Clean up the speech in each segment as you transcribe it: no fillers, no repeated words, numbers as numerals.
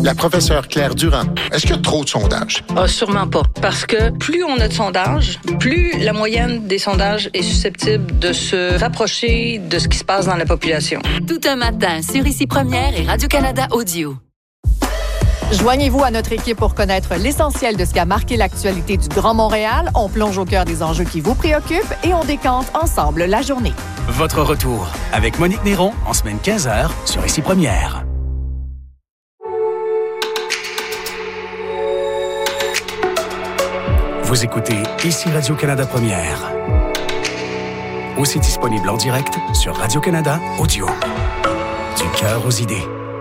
La professeure Claire Durand. Est-ce qu'il y a trop de sondages? Ah, sûrement pas. Parce que plus on a de sondages, plus la moyenne des sondages est susceptible de se rapprocher de ce qui se passe dans la population. Tout un matin sur Ici Première et Radio-Canada Audio. Joignez-vous à notre équipe pour connaître l'essentiel de ce qui a marqué l'actualité du Grand Montréal. On plonge au cœur des enjeux qui vous préoccupent et on décante ensemble la journée. Votre retour avec Monique Néron en semaine 15h sur Ici Première. Vous écoutez Ici Radio-Canada Première. Aussi disponible en direct sur Radio-Canada Audio. Du cœur aux idées.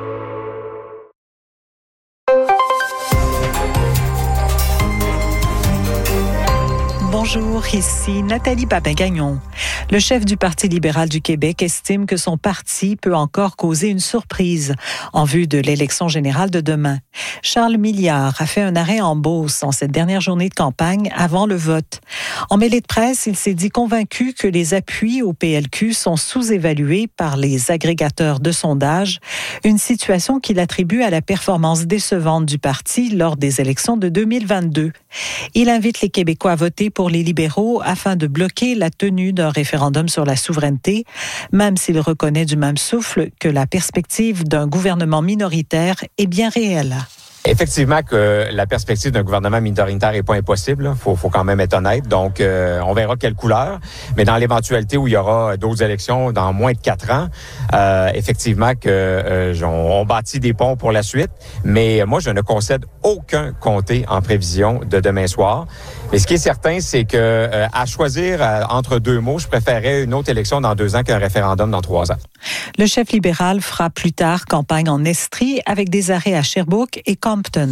Bonjour, ici Nathalie Papin-Gagnon. Le chef du Parti libéral du Québec estime que son parti peut encore causer une surprise en vue de l'élection générale de demain. Charles Milliard a fait un arrêt en Beauce en cette dernière journée de campagne avant le vote. En mêlée de presse, il s'est dit convaincu que les appuis au PLQ sont sous-évalués par les agrégateurs de sondages, une situation qu'il attribue à la performance décevante du parti lors des élections de 2022. Il invite les Québécois à voter pour les libéraux afin de bloquer la tenue d'un référendum sur la souveraineté, même s'il reconnaît du même souffle que la perspective d'un gouvernement minoritaire est bien réelle. Effectivement que la perspective d'un gouvernement minoritaire n'est pas impossible. Faut quand même être honnête. Donc, on verra quelle couleur. Mais dans l'éventualité où il y aura d'autres élections dans moins de 4 ans, effectivement que on bâtit des ponts pour la suite. Mais moi, je ne concède aucun comté en prévision de demain soir. Mais ce qui est certain, c'est que à choisir entre deux mots, je préférerais une autre élection dans 2 ans qu'un référendum dans 3 ans. Le chef libéral fera plus tard campagne en Estrie avec des arrêts à Sherbrooke et Compton.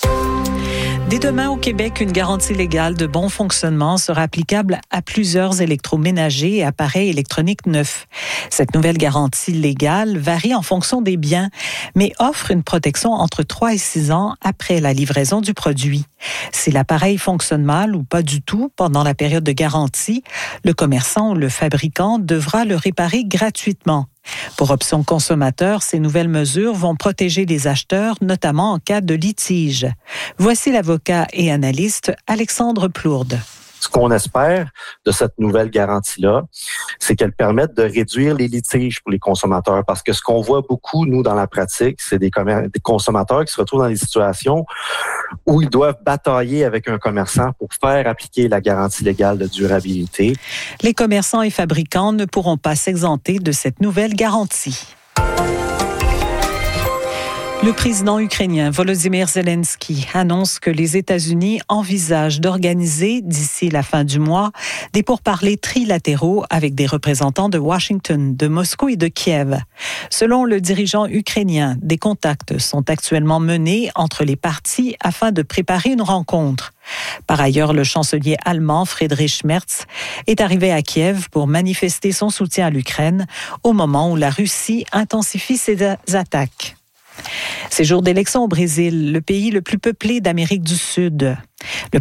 Dès demain, au Québec, une garantie légale de bon fonctionnement sera applicable à plusieurs électroménagers et appareils électroniques neufs. Cette nouvelle garantie légale varie en fonction des biens, mais offre une protection entre 3 et 6 ans après la livraison du produit. Si l'appareil fonctionne mal ou pas du tout pendant la période de garantie, le commerçant ou le fabricant devra le réparer gratuitement. Pour Option Consommateur, ces nouvelles mesures vont protéger les acheteurs, notamment en cas de litige. Voici l'avocat et analyste Alexandre Plourde. Ce qu'on espère de cette nouvelle garantie-là, c'est qu'elle permette de réduire les litiges pour les consommateurs. Parce que ce qu'on voit beaucoup, nous, dans la pratique, c'est des consommateurs qui se retrouvent dans des situations où ils doivent batailler avec un commerçant pour faire appliquer la garantie légale de durabilité. Les commerçants et fabricants ne pourront pas s'exenter de cette nouvelle garantie. Le président ukrainien Volodymyr Zelensky annonce que les États-Unis envisagent d'organiser, d'ici la fin du mois, des pourparlers trilatéraux avec des représentants de Washington, de Moscou et de Kiev. Selon le dirigeant ukrainien, des contacts sont actuellement menés entre les parties afin de préparer une rencontre. Par ailleurs, le chancelier allemand Friedrich Merz est arrivé à Kiev pour manifester son soutien à l'Ukraine au moment où la Russie intensifie ses attaques. Ces jours d'élection au Brésil, le pays le plus peuplé d'Amérique du Sud. Le